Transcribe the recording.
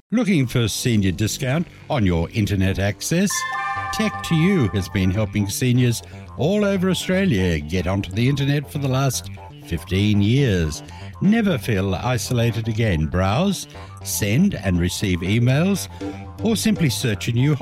Looking for senior discount on your internet access? Tech2U has been helping seniors all over Australia get onto the internet for the last 15 years. Never feel isolated again. Browse, send and receive emails, or simply search a new